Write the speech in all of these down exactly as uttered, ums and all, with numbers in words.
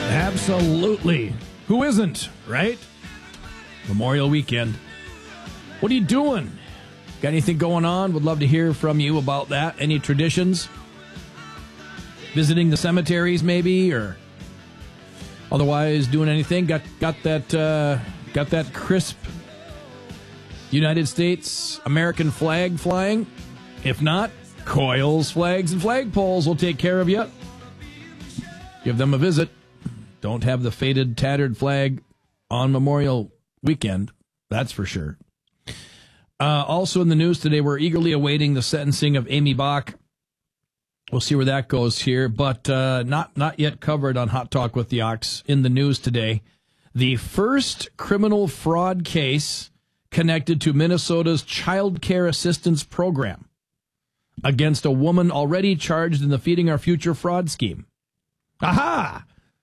Absolutely. Who isn't, right? Memorial weekend. What are you doing? Got anything going on? Would love to hear from you about that. Any traditions? Visiting the cemeteries, maybe, or otherwise doing anything? Got got that uh, got that crisp United States American flag flying? If not, coils, flags, and flagpoles will take care of you. Give them a visit. Don't have the faded, tattered flag on Memorial weekend. That's for sure. Uh, also in the news today, we're eagerly awaiting the sentencing of Amy Bach. We'll see where that goes here, but uh, not not yet covered on Hot Talk with the Ox. In the news today, the first criminal fraud case connected to Minnesota's Child Care Assistance Program against a woman already charged in the Feeding Our Future fraud scheme. Aha!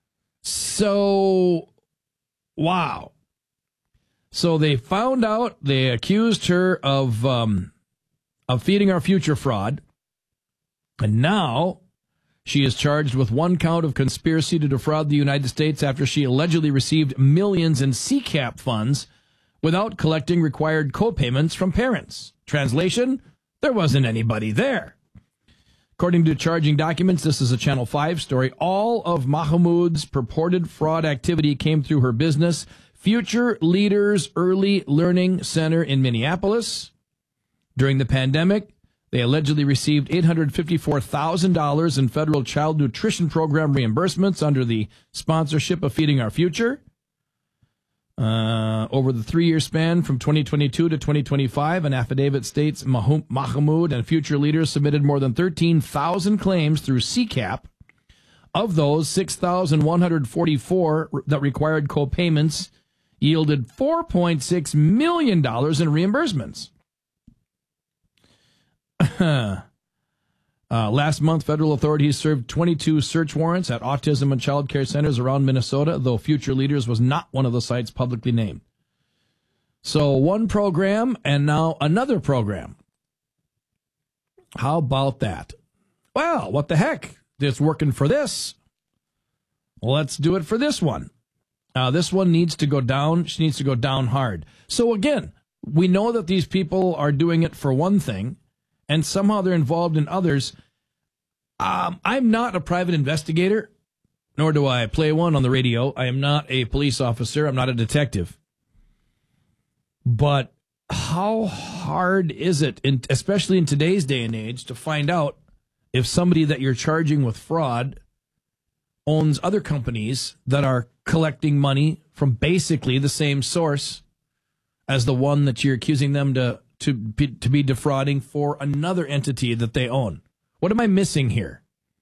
So, wow. So they found out, they accused her of um, of Feeding Our Future fraud, and now she is charged with one count of conspiracy to defraud the United States after she allegedly received millions in C CAP funds without collecting required co-payments from parents. Translation, there wasn't anybody there. According to charging documents, this is a Channel five story, all of Mahmoud's purported fraud activity came through her business, Future Leaders Early Learning Center in Minneapolis. During the pandemic, they allegedly received eight hundred fifty-four thousand dollars in federal child nutrition program reimbursements under the sponsorship of Feeding Our Future. Uh, over the three-year span from twenty twenty-two to twenty twenty-five, an affidavit states Mahmoud and Future Leaders submitted more than thirteen thousand claims through C CAP. Of those, six thousand one hundred forty-four that required co-payments yielded four point six million dollars in reimbursements. Uh, last month, federal authorities served twenty-two search warrants at autism and child care centers around Minnesota, though Future Leaders was not one of the sites publicly named. So one program and now another program. How about that? Well, what the heck? It's working for this. Let's do it for this one. Uh, this one needs to go down. She needs to go down hard. So again, we know that these people are doing it for one thing, and somehow they're involved in others. Um, I'm not a private investigator, nor do I play one on the radio. I am not a police officer. I'm not a detective. But how hard is it, in, especially in today's day and age, to find out if somebody that you're charging with fraud owns other companies that are collecting money from basically the same source as the one that you're accusing them to to be, to be defrauding for another entity that they own? What am I missing here?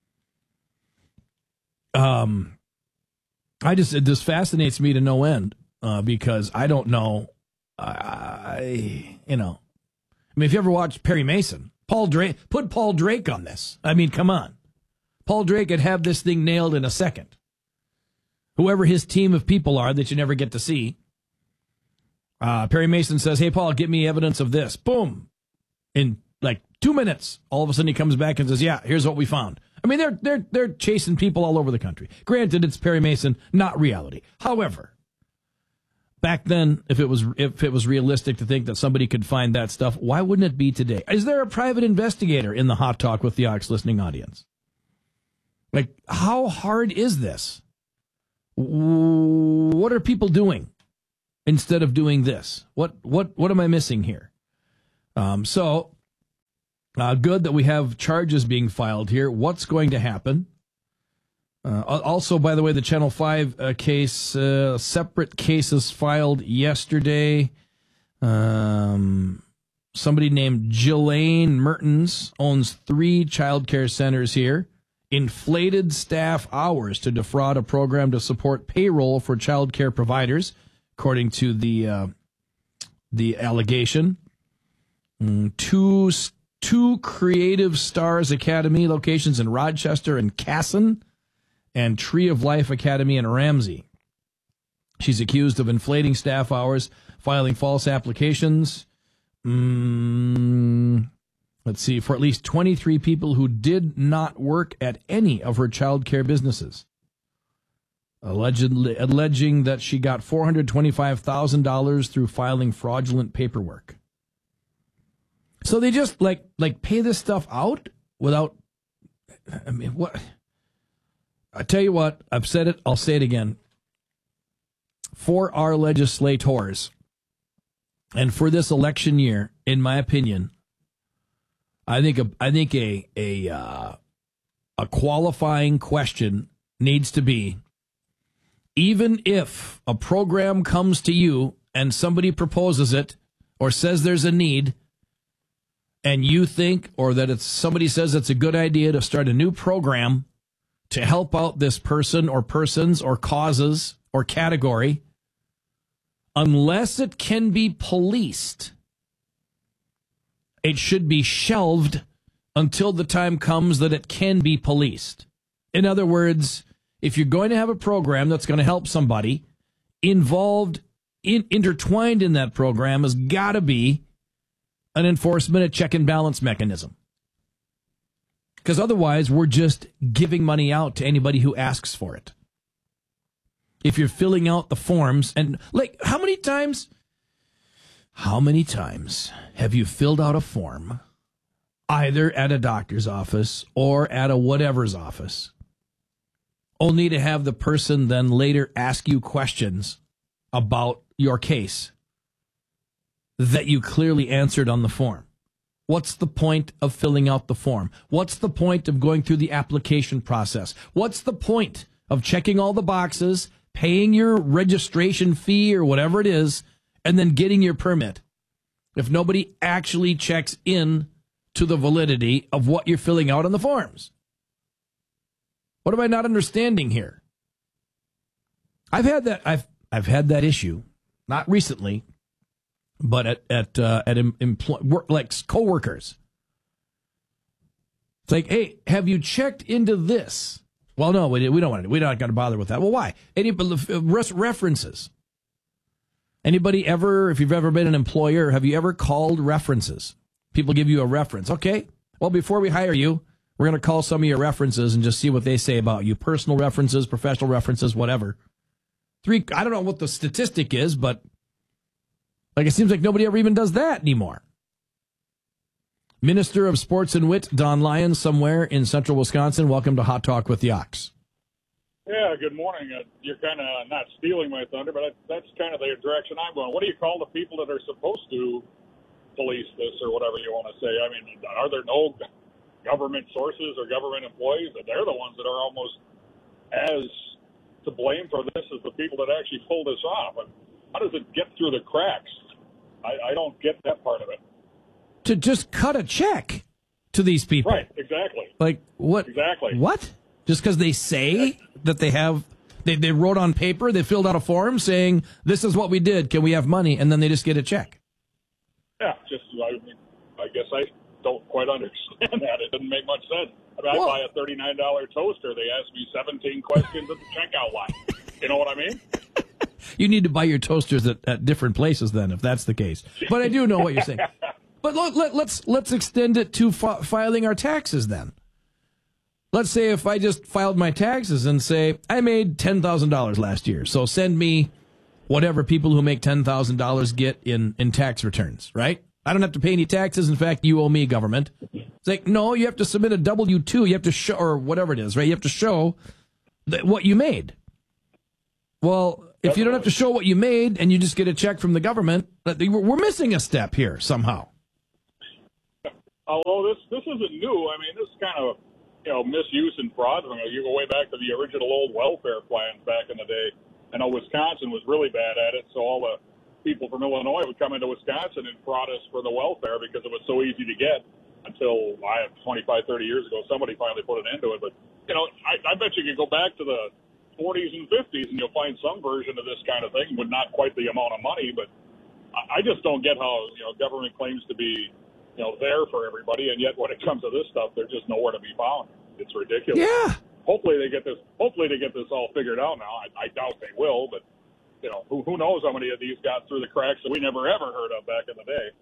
Um, I just, it just fascinates me to no end, uh, because I don't know. I, you know, I mean, if you ever watched Perry Mason, Paul Drake, put Paul Drake on this. I mean, come on. Paul Drake could have this thing nailed in a second. Whoever his team of people are that you never get to see. Uh, Perry Mason says, hey, Paul, get me evidence of this. Boom. In like two minutes, all of a sudden he comes back and says, yeah, here's what we found. I mean, they're they're they're chasing people all over the country. Granted, it's Perry Mason, not reality. However, back then, if it was if it was realistic to think that somebody could find that stuff, why wouldn't it be today? Is there a private investigator in the Hot Talk with the Ox listening audience? Like, how hard is this? What are people doing instead of doing this? What what what am I missing here? Um, so, uh, good that we have charges being filed here. What's going to happen? Uh, also, by the way, the Channel five uh, case, uh, separate cases filed yesterday. Um, somebody named Jelaine Mertens owns three child care centers here. Inflated staff hours to defraud a program to support payroll for child care providers, according to the uh, the allegation. Mm, two two Creative Stars Academy locations in Rochester and Casson, and Tree of Life Academy in Ramsey. She's accused of inflating staff hours, filing false applications. Mm, let's see, for at least twenty-three people who did not work at any of her child care businesses. allegedly alleging that she got four hundred twenty-five thousand dollars through filing fraudulent paperwork. So they just like like pay this stuff out without, I mean, what? I tell you what, I've said it, I'll say it again. For our legislators and for this election year, in my opinion, I think a, I think a a uh, a qualifying question needs to be, even if a program comes to you and somebody proposes it or says there's a need, and you think, or that it's somebody says it's a good idea to start a new program to help out this person or persons or causes or category, unless it can be policed, it should be shelved until the time comes that it can be policed. In other words, if you're going to have a program that's going to help somebody, involved, in, intertwined in that program has got to be an enforcement, a check and balance mechanism. Because otherwise, we're just giving money out to anybody who asks for it. If you're filling out the forms, and like, how many times, how many times have you filled out a form, either at a doctor's office or at a whatever's office, only to have the person then later ask you questions about your case that you clearly answered on the form? What's the point of filling out the form? What's the point of going through the application process? What's the point of checking all the boxes, paying your registration fee or whatever it is, and then getting your permit if nobody actually checks in to the validity of what you're filling out on the forms? What am I not understanding here? I've had that I've I've had that issue, not recently, but at at uh, at em, employ, work, like coworkers. It's like, hey, have you checked into this? Well, no, we, we don't want to. We're not going to bother with that. Well, why? Any references? Anybody ever, if you've ever been an employer, have you ever called references? People give you a reference. Okay, well, before we hire you, we're going to call some of your references and just see what they say about you. Personal references, professional references, whatever. Three. I don't know what the statistic is, but like, it seems like nobody ever even does that anymore. Minister of Sports and Wit, Don Lyons, somewhere in central Wisconsin. Welcome to Hot Talk with the Ox. Yeah, good morning. Uh, you're kind of not stealing my thunder, but that's kind of the direction I'm going. What do you call the people that are supposed to police this or whatever you want to say? I mean, are there no government sources or government employees? They're the ones that are almost as to blame for this as the people that actually pull this off. And how does it get through the cracks? I, I don't get that part of it. To just cut a check to these people. Right, exactly. Like, what? Exactly. What? Just because they say that they have, they, they wrote on paper, they filled out a form saying, this is what we did, can we have money? And then they just get a check. Yeah, just, I mean, I guess I don't quite understand that. It doesn't make much sense. I mean, well, I buy a thirty-nine dollars toaster. They ask me seventeen questions at the checkout line. You know what I mean? You need to buy your toasters at, at different places then, if that's the case. But I do know what you're saying. But let, let, let's let's extend it to fi- filing our taxes then. Let's say if I just filed my taxes and say, I made ten thousand dollars last year, so send me whatever people who make ten thousand dollars get in, in tax returns, right? I don't have to pay any taxes. In fact, you owe me, government. It's like, no, you have to submit a W two. You have to show, or whatever it is, right? You have to show that what you made. Well, if you don't have to show what you made and you just get a check from the government, we're missing a step here somehow. Although this this isn't new. I mean, this is kind of, you know, misuse and fraud. I mean, you go way back to the original old welfare plans back in the day. I know Wisconsin was really bad at it, so all the people from Illinois would come into Wisconsin and fraud us for the welfare because it was so easy to get until, I twenty-five, thirty years ago, somebody finally put an end to it. But, you know, I, I bet you could go back to the forties and fifties and you'll find some version of this kind of thing with not quite the amount of money. But I, I just don't get how, you know, government claims to be, you know, there for everybody, and yet when it comes to this stuff, they're just nowhere to be found. It's ridiculous. Yeah. Hopefully they get this. Hopefully they get this all figured out now. I, I doubt they will, but you know, who who knows how many of these got through the cracks that we never ever heard of back in the day.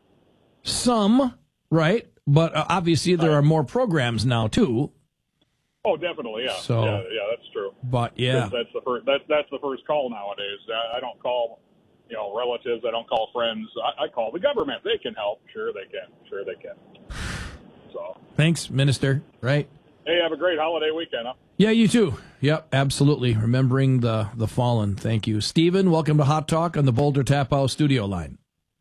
Some, right? But uh, obviously there are more programs now too. Oh, definitely, yeah. So, yeah, yeah, that's true. But yeah, that's the first. That's that's the first call nowadays. I, I don't call, you know, relatives. I don't call friends. I, I call the government. They can help. Sure, they can. Sure, they can. So, thanks, Minister. Right. Hey, have a great holiday weekend. Huh? Yeah, you too. Yep, absolutely. Remembering the the fallen. Thank you, Stephen. Welcome to Hot Talk on the Boulder Tap House studio line.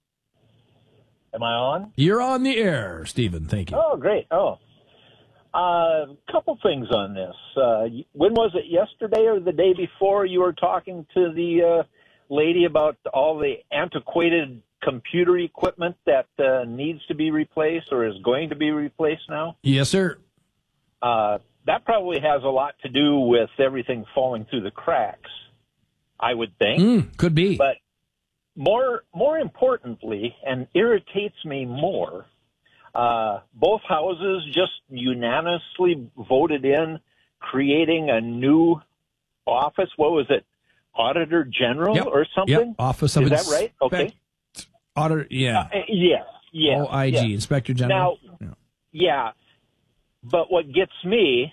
Am I on? You're on the air, Stephen. Thank you. Oh, great. Oh. A uh, couple things on this. Uh, when was it, yesterday or the day before, you were talking to the uh, lady about all the antiquated computer equipment that uh, needs to be replaced or is going to be replaced now? Yes, sir. Uh, that probably has a lot to do with everything falling through the cracks, I would think. Mm, could be. But more, more importantly, and irritates me more, Uh, both houses just unanimously voted in creating a new office. What was it? Auditor General yep. or something? Yep. Office of Is Ins- that right? Okay. Auditor, yeah. Uh, yes. Yes. O I G, yes. Inspector General. Now, yeah. yeah. But what gets me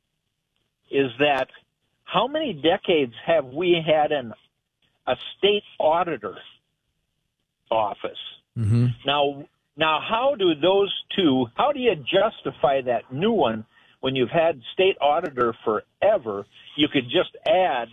is that how many decades have we had an, a state auditor office? Mm-hmm. Now, Now, how do those two, how do you justify that new one when you've had state auditor forever? You could just add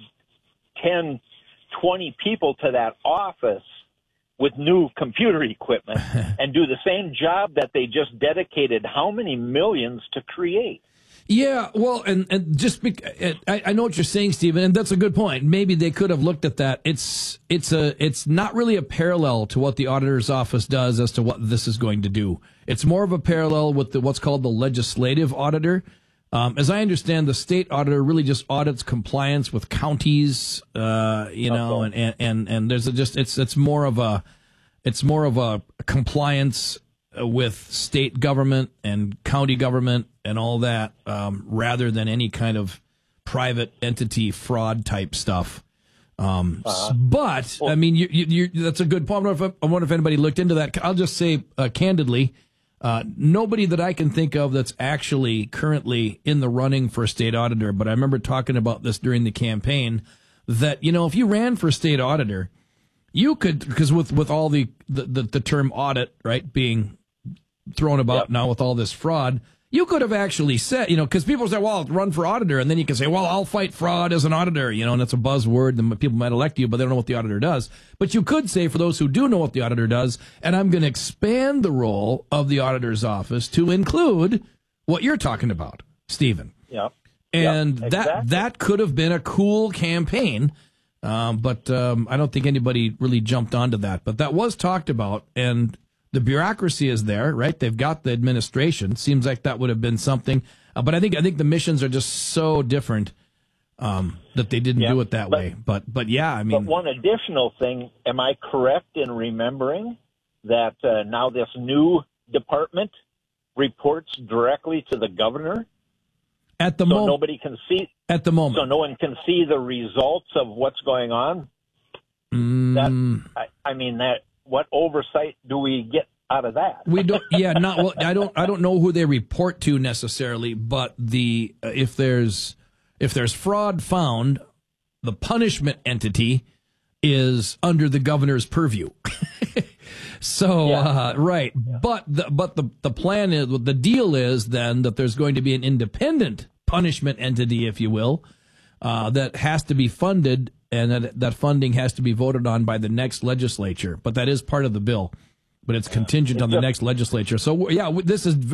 ten, twenty people to that office with new computer equipment and do the same job that they just dedicated how many millions to create? Yeah, well, and, and just be, I, I know what you're saying, Stephen, and that's a good point. Maybe they could have looked at that. It's it's a it's not really a parallel to what the auditor's office does as to what this is going to do. It's more of a parallel with the, what's called the legislative auditor. Um, as I understand, the state auditor really just audits compliance with counties, uh, you know, okay. and, and and there's a just it's it's more of a it's more of a compliance with state government and county government and all that, um, rather than any kind of private entity fraud type stuff. Um, uh-huh. But well, I mean, you, you, you, that's a good point. I wonder, if, I wonder if anybody looked into that. I'll just say uh, candidly, uh, nobody that I can think of that's actually currently in the running for state auditor. But I remember talking about this during the campaign that, you know, if you ran for state auditor, you could, because with, with all the, the, the, the term audit, right, being thrown about yep. now with all this fraud, you could have actually said, you know, because people say, well, I'll run for auditor. And then you can say, well, I'll fight fraud as an auditor, you know, and it's a buzzword and people might elect you, but they don't know what the auditor does. But you could say, for those who do know what the auditor does, and I'm going to expand the role of the auditor's office to include what you're talking about, Stephen. Yeah. And yep, that exactly. that could have been a cool campaign. Um, but um, I don't think anybody really jumped onto that. But that was talked about, and the bureaucracy is there, right? They've got the administration. Seems like that would have been something. Uh, but I think I think the missions are just so different um, that they didn't yeah, do it that but, way. But but yeah, I mean. But one additional thing, am I correct in remembering that uh, now this new department reports directly to the governor? At the so moment, nobody can see. At the moment, so no one can see the results of what's going on. Mm. That I, I mean, that what oversight do we get out of that? We don't. Yeah, not well. I don't. I don't know who they report to necessarily, but the uh, if there's if there's fraud found, the punishment entity is under the governor's purview. So, yeah. uh, right. Yeah. But the, but the, the plan is, the deal is then that there's going to be an independent punishment entity, if you will, uh, that has to be funded, and that, that funding has to be voted on by the next legislature. But that is part of the bill, but it's yeah. contingent it's on the just, next legislature. So, yeah, this is